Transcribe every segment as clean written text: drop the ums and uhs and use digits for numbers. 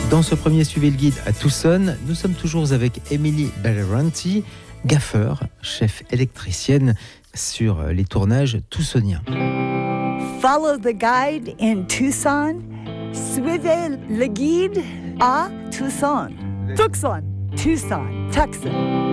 Dans ce premier Suivez le guide à Tucson, nous sommes toujours avec Emily Belaranti, gaffeur, chef électricienne sur les tournages tucsoniens. Follow the guide in Tucson. Suivez le guide à Tucson. Tucson, Tucson, Tucson.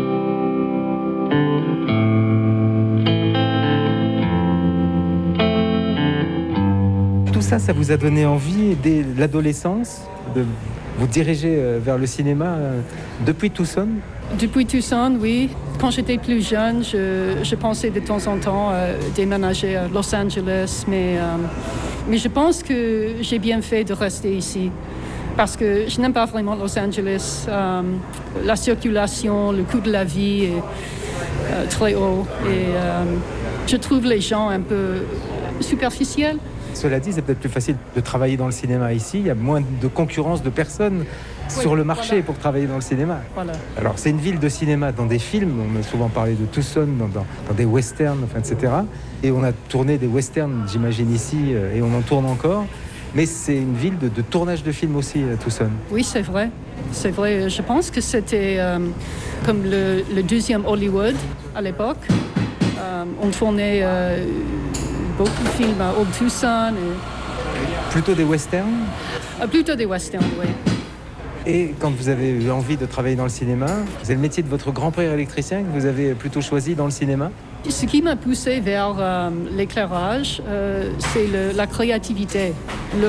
Tout ça, ça vous a donné envie dès l'adolescence de vous diriger vers le cinéma depuis Tucson? Depuis Tucson, oui. Quand j'étais plus jeune, je pensais de temps en temps déménager à Los Angeles, mais je pense que j'ai bien fait de rester ici. Parce que je n'aime pas vraiment Los Angeles. La circulation, le coût de la vie est très haut. Et je trouve les gens un peu superficiels. Cela dit, c'est peut-être plus facile de travailler dans le cinéma ici. Il y a moins de concurrence de personnes sur le marché pour travailler dans le cinéma. Voilà. Alors, c'est une ville de cinéma dans des films. On a souvent parlé de Tucson, dans des westerns, enfin, etc. Et on a tourné des westerns, j'imagine, ici, et on en tourne encore. Mais c'est une ville de tournage de films aussi, Tucson. Oui, c'est vrai. C'est vrai. Je pense que c'était comme le deuxième Hollywood à l'époque. On tournait beaucoup de films à Old Tucson. Plutôt des westerns? Plutôt des westerns, oui. Et quand vous avez eu envie de travailler dans le cinéma, c'est le métier de votre grand-père électricien que vous avez plutôt choisi dans le cinéma? Ce qui m'a poussé vers l'éclairage, c'est la créativité, le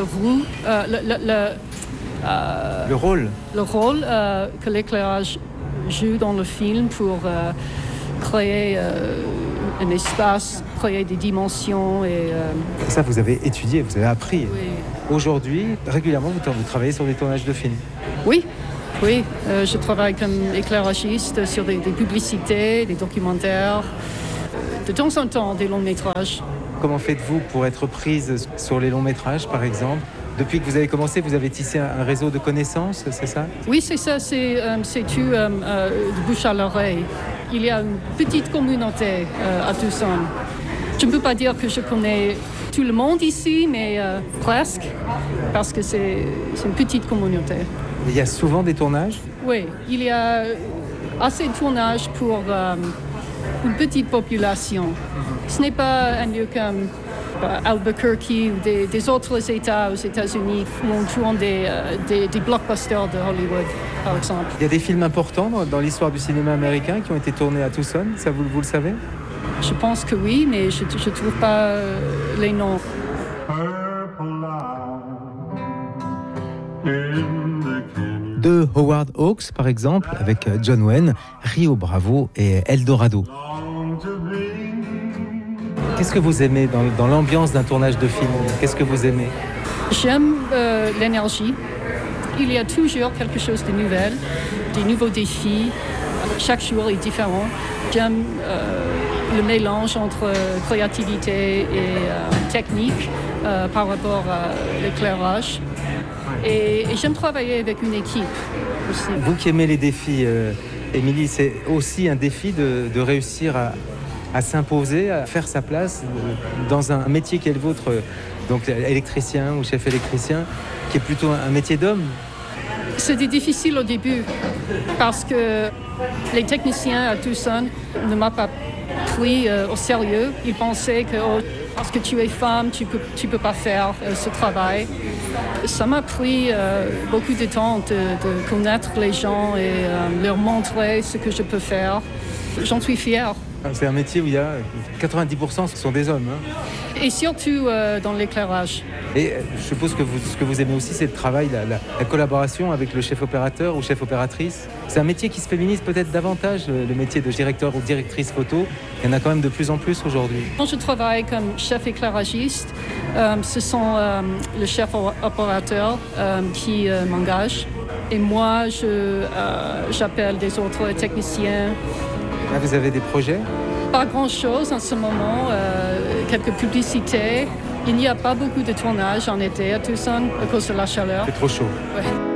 rôle que l'éclairage joue dans le film pour créer un espace, créer des dimensions. Et ça, vous avez étudié, vous avez appris. Oui. Aujourd'hui, régulièrement, vous travaillez sur des tournages de films? Oui. Je travaille comme éclairagiste sur des publicités, des documentaires, de temps en temps des longs métrages. Comment faites-vous pour être prise sur les longs métrages, par exemple? Depuis que vous avez commencé, vous avez tissé un réseau de connaissances, c'est ça? Oui, c'est ça, c'est tout de bouche à l'oreille. Il y a une petite communauté à Tucson. Je ne peux pas dire que je connais tout le monde ici, mais presque, parce que c'est une petite communauté. Il y a souvent des tournages? Oui, il y a assez de tournages pour une petite population. Ce n'est pas un lieu comme Albuquerque ou des autres États aux États-Unis où on tourne des blockbusters de Hollywood, par exemple. Il y a des films importants dans l'histoire du cinéma américain qui ont été tournés à Tucson, ça vous le savez? Je pense que oui, mais je ne trouve pas les noms. De Howard Hawks, par exemple, avec John Wayne, Rio Bravo et Eldorado. Qu'est-ce que vous aimez dans l'ambiance d'un tournage de film? Qu'est-ce que vous aimez? J'aime l'énergie. Il y a toujours quelque chose de nouvel, des nouveaux défis. Chaque jour est différent. J'aime le mélange entre créativité et technique par rapport à l'éclairage. Et j'aime travailler avec une équipe aussi. Vous qui aimez les défis, Émilie, c'est aussi un défi de réussir à s'imposer, à faire sa place dans un métier qui est le vôtre, donc électricien ou chef électricien, qui est plutôt un métier d'homme. C'était difficile au début parce que les techniciens à Tucson ne m'ont pas pris au sérieux. Ils pensaient que parce que tu es femme, tu peux pas faire ce travail. Ça m'a pris beaucoup de temps de connaître les gens et leur montrer ce que je peux faire. J'en suis fière. C'est un métier où il y a 90% ce sont des hommes. Et surtout dans l'éclairage. Et je suppose que ce que vous aimez aussi, c'est le travail, la collaboration avec le chef opérateur ou chef opératrice. C'est un métier qui se féminise peut-être davantage, le métier de directeur ou directrice photo. Il y en a quand même de plus en plus aujourd'hui. Quand je travaille comme chef éclairagiste, ce sont le chef opérateur qui m'engage. Et moi, j'appelle des autres techniciens. Là, vous avez des projets? Pas grand-chose en ce moment, quelques publicités. Il n'y a pas beaucoup de tournage en été à Tucson à cause de la chaleur. C'est trop chaud. Ouais.